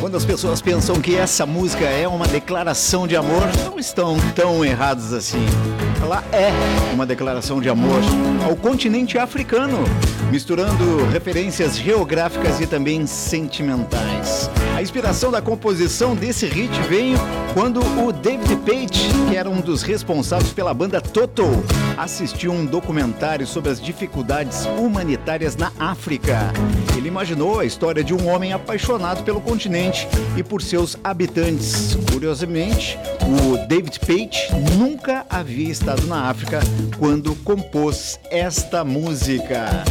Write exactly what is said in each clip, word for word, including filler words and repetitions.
Quando as pessoas pensam que essa música é uma declaração de amor, não estão tão errados assim. Ela é uma declaração de amor ao continente africano, misturando referências geográficas e também sentimentais. A inspiração da composição desse hit veio quando o David Page, que era um dos responsáveis pela banda Toto, assistiu um documentário sobre as dificuldades humanitárias na África. Ele imaginou a história de um homem apaixonado pelo continente e por seus habitantes. Curiosamente, o David Page nunca havia estado na África quando compôs esta música.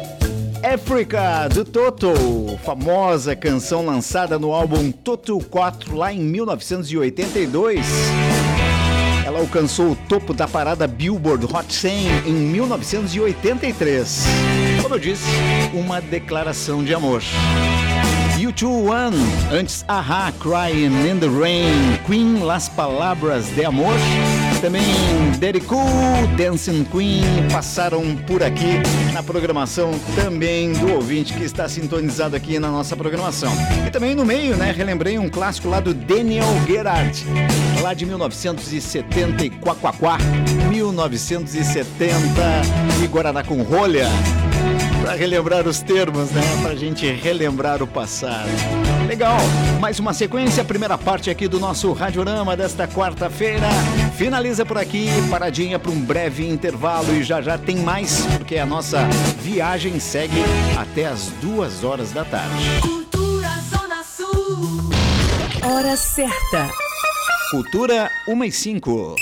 Africa, do Toto, famosa canção lançada no álbum Toto quatro lá em mil novecentos e oitenta e dois. Ela alcançou o topo da parada Billboard Hot cem em mil novecentos e oitenta e três. Como eu disse, uma declaração de amor. U dois One, antes A-ha, Crying in the Rain, Queen, Las Palabras de Amor, também Daddy Cool, Dancing Queen, passaram por aqui na programação também do ouvinte que está sintonizado aqui na nossa programação. E também no meio, né, relembrei um clássico lá do Daniel Gerard, lá de mil novecentos e setenta e quaquaquá, mil novecentos e setenta e Guaraná com rolha. Para relembrar os termos, né? Pra gente relembrar o passado. Legal, mais uma sequência, primeira parte aqui do nosso Radiorama desta quarta-feira. Finaliza por aqui, paradinha para um breve intervalo e já já tem mais, porque a nossa viagem segue até as duas horas da tarde. Cultura Zona Sul. Hora certa. Cultura uma e cinco.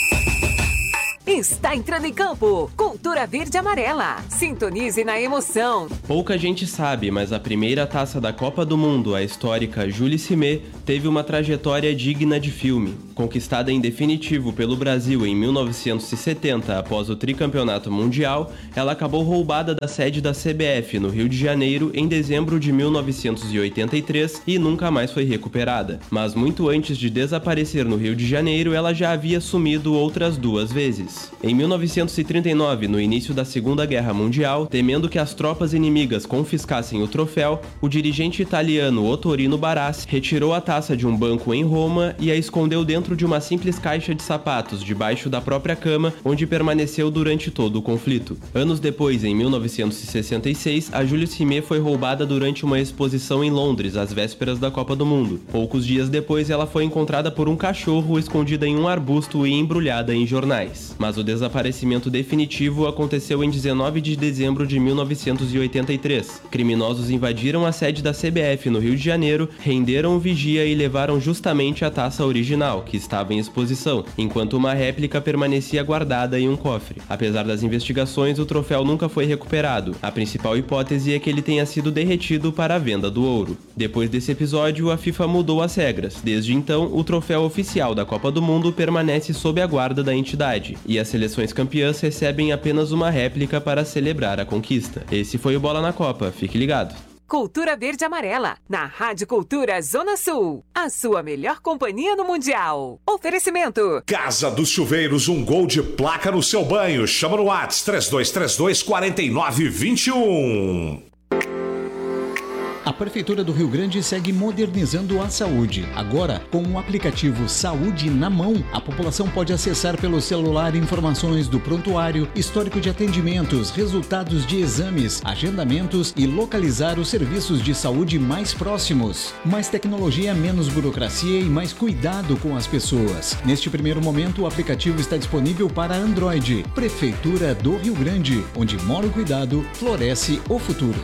Está entrando em campo, Cultura Verde Amarela. Sintonize na emoção. Pouca gente sabe, mas a primeira taça da Copa do Mundo, a histórica Jules Rimet, teve uma trajetória digna de filme. Conquistada em definitivo pelo Brasil em mil novecentos e setenta após o tricampeonato mundial, ela acabou roubada da sede da C B F no Rio de Janeiro em dezembro de mil novecentos e oitenta e três e nunca mais foi recuperada. Mas muito antes de desaparecer no Rio de Janeiro, ela já havia sumido outras duas vezes. Em mil novecentos e trinta e nove, no início da Segunda Guerra Mundial, temendo que as tropas inimigas confiscassem o troféu, o dirigente italiano Ottorino Barassi retirou a taça de um banco em Roma e a escondeu dentro de uma simples caixa de sapatos debaixo da própria cama, onde permaneceu durante todo o conflito. Anos depois, em mil novecentos e sessenta e seis, a Jules Rimet foi roubada durante uma exposição em Londres, às vésperas da Copa do Mundo. Poucos dias depois, ela foi encontrada por um cachorro escondida em um arbusto e embrulhada em jornais. Mas o desaparecimento definitivo aconteceu em dezenove de dezembro de mil novecentos e oitenta e três. Criminosos invadiram a sede da C B F no Rio de Janeiro, renderam o vigia e levaram justamente a taça original, que estava em exposição, enquanto uma réplica permanecia guardada em um cofre. Apesar das investigações, o troféu nunca foi recuperado. A principal hipótese é que ele tenha sido derretido para a venda do ouro. Depois desse episódio, a FIFA mudou as regras. Desde então, o troféu oficial da Copa do Mundo permanece sob a guarda da entidade, e as seleções campeãs recebem apenas uma réplica para celebrar a conquista. Esse foi o Bola na Copa, fique ligado. Cultura Verde Amarela, na Rádio Cultura Zona Sul. A sua melhor companhia no Mundial. Oferecimento. Casa dos Chuveiros, um gol de placa no seu banho. Chama no WhatsApp três dois três dois, quatro nove dois um. A Prefeitura do Rio Grande segue modernizando a saúde. Agora, com o aplicativo Saúde na Mão, a população pode acessar pelo celular informações do prontuário, histórico de atendimentos, resultados de exames, agendamentos e localizar os serviços de saúde mais próximos. Mais tecnologia, menos burocracia e mais cuidado com as pessoas. Neste primeiro momento, o aplicativo está disponível para Android. Prefeitura do Rio Grande, onde mora o cuidado, floresce o futuro.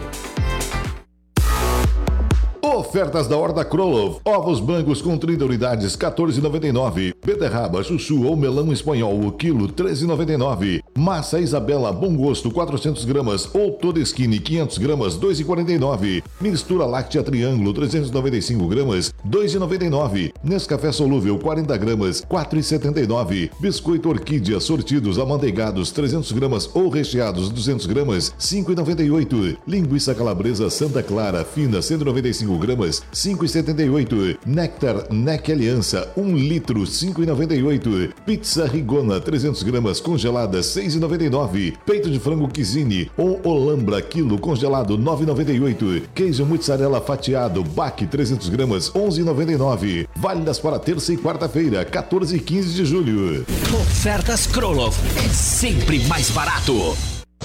Ofertas da Horta Krolov. Ovos Bangos com trinta unidades, quatorze reais e noventa e nove centavos. Beterraba, chuchu ou melão espanhol, o quilo, treze reais e noventa e nove centavos. Massa Isabela, bom gosto, quatrocentas gramas. Ou toda skinny, quinhentas gramas, dois reais e quarenta e nove centavos. Mistura láctea triângulo, trezentas e noventa e cinco gramas, dois reais e noventa e nove centavos. Nescafé solúvel, quarenta gramas, quatro reais e setenta e nove centavos. Biscoito Orquídea, sortidos, amanteigados, trezentas gramas ou recheados, duzentas gramas, cinco reais e noventa e oito centavos. Linguiça calabresa Santa Clara, fina, cento e noventa e cinco gramas, cinco reais e setenta e oito centavos. Néctar Nec Aliança, um litro, cinco reais e noventa e oito centavos. Pizza Rigona, trezentas gramas, congelada, seis seis e noventa e nove. Peito de frango Kizine ou Olambra, quilo congelado, nove e noventa e oito. Queijo mussarela fatiado, Baque, trezentos gramas, onze e noventa e nove. Válidas para terça e quarta-feira, quatorze e quinze de julho. Ofertas Krolov é sempre mais barato.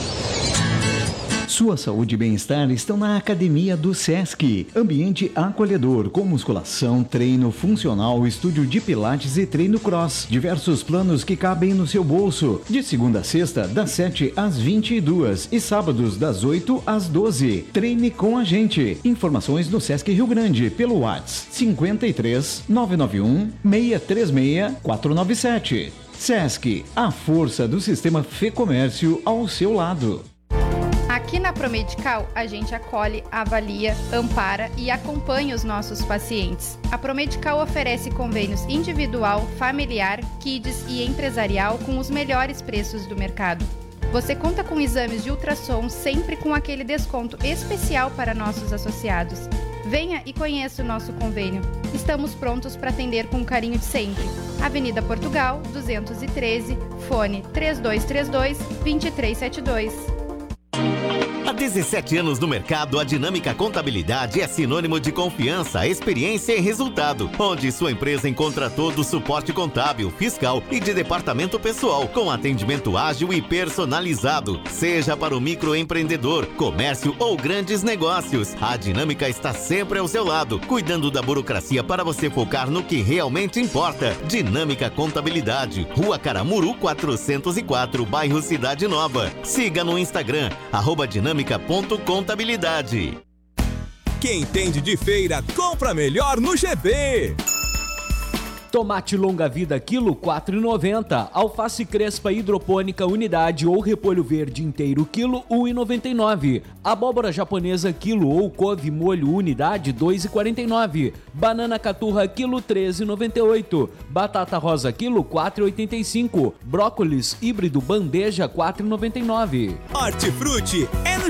Sua saúde e bem-estar estão na Academia do Sesc. Ambiente acolhedor, com musculação, treino funcional, estúdio de pilates e treino cross. Diversos planos que cabem no seu bolso. De segunda a sexta, das sete às vinte e duas e sábados das oito às doze. Treine com a gente. Informações no Sesc Rio Grande pelo WhatsApp cinquenta e três, nove nove um, seis três seis, quatro nove sete. Sesc, a força do sistema Fê Comércio ao seu lado. Aqui na Promedical, a gente acolhe, avalia, ampara e acompanha os nossos pacientes. A Promedical oferece convênios individual, familiar, kids e empresarial com os melhores preços do mercado. Você conta com exames de ultrassom sempre com aquele desconto especial para nossos associados. Venha e conheça o nosso convênio. Estamos prontos para atender com o carinho de sempre. Avenida Portugal, duzentos e treze, fone três dois três dois, dois três sete dois. Há dezessete anos no mercado, a Dinâmica Contabilidade é sinônimo de confiança, experiência e resultado, onde sua empresa encontra todo o suporte contábil, fiscal e de departamento pessoal, com atendimento ágil e personalizado, seja para o microempreendedor, comércio ou grandes negócios. A Dinâmica está sempre ao seu lado, cuidando da burocracia para você focar no que realmente importa. Dinâmica Contabilidade, Rua Caramuru quatrocentos e quatro, bairro Cidade Nova. Siga no Instagram, arroba dinâmica ponto contabilidade. Quem entende de feira, compra melhor no G B. Tomate longa vida quilo quatro reais e noventa centavos. Alface crespa hidropônica unidade ou repolho verde inteiro quilo um real e noventa e nove centavos. Abóbora japonesa quilo ou couve molho unidade dois reais e quarenta e nove centavos. Banana caturra quilo treze reais e noventa e oito centavos. Batata rosa quilo quatro reais e oitenta e cinco centavos. Brócolis híbrido bandeja quatro reais e noventa e nove centavos. Hortifruti é no